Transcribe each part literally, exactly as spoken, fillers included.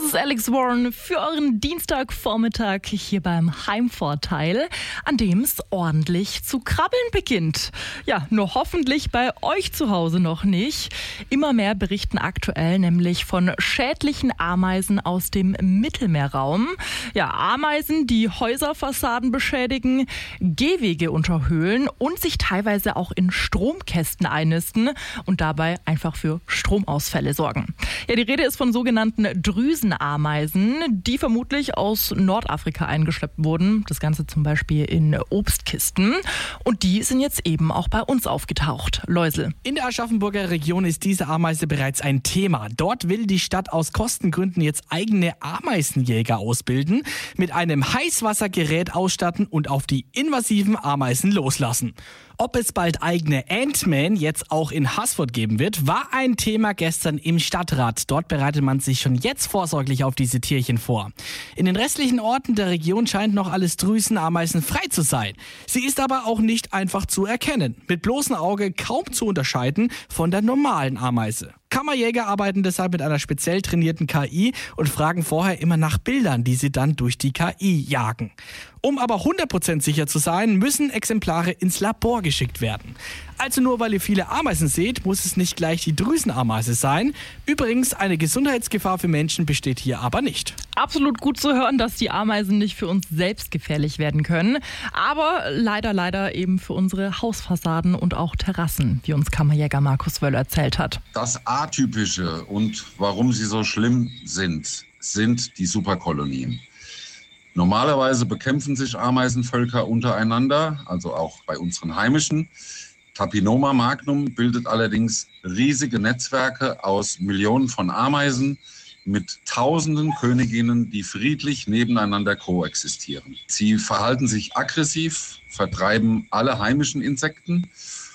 ist Alex Warren für euren Dienstagvormittag hier beim Heimvorteil, an dem es ordentlich zu krabbeln beginnt. Ja, nur hoffentlich bei euch zu Hause noch nicht. Immer mehr berichten aktuell nämlich von schädlichen Ameisen aus dem Mittelmeerraum. Ja, Ameisen, die Häuserfassaden beschädigen, Gehwege unterhöhlen und sich teilweise auch in Stromkästen einnisten und dabei einfach für Stromausfälle sorgen. Ja, die Rede ist von sogenannten Drüsenameisen, die vermutlich aus Nordafrika eingeschleppt wurden. Das Ganze zum Beispiel in Obstkisten. Und die sind jetzt eben auch bei uns aufgetaucht. Läusel. In der Aschaffenburger Region ist diese Ameise bereits ein Thema. Dort will die Stadt aus Kostengründen jetzt eigene Ameisenjäger ausbilden, mit einem Heißwassergerät ausstatten und auf die invasiven Ameisen loslassen. Ob es bald eigene Ant-Man jetzt auch in Haßfurt geben wird, war ein Thema gestern im Stadtrat. Dort bereitet man sich schon jetzt vorsorglich auf diese Tierchen vor. In den restlichen Orten der Region scheint noch alles Drüsenameisen frei zu sein. Sie ist aber auch nicht einfach zu erkennen. Mit bloßem Auge kaum zu unterscheiden von der normalen Ameise. Kammerjäger arbeiten deshalb mit einer speziell trainierten K I und fragen vorher immer nach Bildern, die sie dann durch die K I jagen. Um aber hundert Prozent sicher zu sein, müssen Exemplare ins Labor geschickt werden. Also nur weil ihr viele Ameisen seht, muss es nicht gleich die Drüsenameise sein. Übrigens, eine Gesundheitsgefahr für Menschen besteht hier aber nicht. Absolut gut zu hören, dass die Ameisen nicht für uns selbst gefährlich werden können. Aber leider, leider eben für unsere Hausfassaden und auch Terrassen, wie uns Kammerjäger Markus Wöll erzählt hat. Das Atypische und warum sie so schlimm sind, sind die Superkolonien. Normalerweise bekämpfen sich Ameisenvölker untereinander, also auch bei unseren heimischen. Tapinoma magnum bildet allerdings riesige Netzwerke aus Millionen von Ameisen mit tausenden Königinnen, die friedlich nebeneinander koexistieren. Sie verhalten sich aggressiv, vertreiben alle heimischen Insekten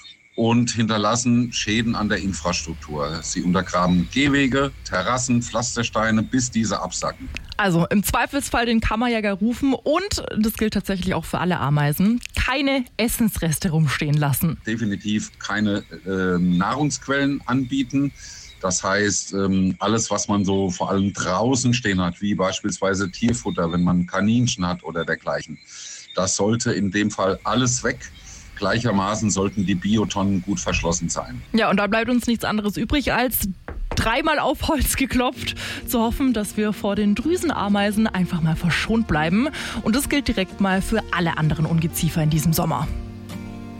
und hinterlassen Schäden an der Infrastruktur. Sie untergraben Gehwege, Terrassen, Pflastersteine, bis diese absacken. Also im Zweifelsfall den Kammerjäger rufen und, das gilt tatsächlich auch für alle Ameisen, keine Essensreste rumstehen lassen. Definitiv keine äh, Nahrungsquellen anbieten. Das heißt, ähm, alles, was man so vor allem draußen stehen hat, wie beispielsweise Tierfutter, wenn man Kaninchen hat oder dergleichen, das sollte in dem Fall alles weg. Gleichermaßen sollten die Biotonnen gut verschlossen sein. Ja, und da bleibt uns nichts anderes übrig, als dreimal auf Holz geklopft, zu hoffen, dass wir vor den Drüsenameisen einfach mal verschont bleiben. Und das gilt direkt mal für alle anderen Ungeziefer in diesem Sommer.